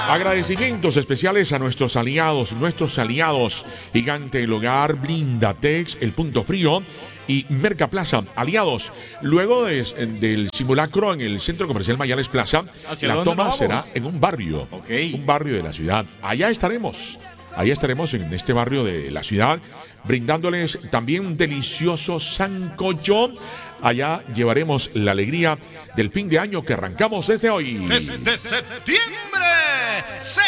Agradecimientos especiales a nuestros aliados, Gigante El Hogar, Blindatex, El Punto Frío y Mercaplaza. Aliados, luego del simulacro en el Centro Comercial Mayales Plaza, la toma será en un barrio, un barrio de la ciudad. Allá estaremos en este barrio de la ciudad, brindándoles también un delicioso sancocho. Allá llevaremos la alegría del fin de año que arrancamos desde hoy. Desde septiembre se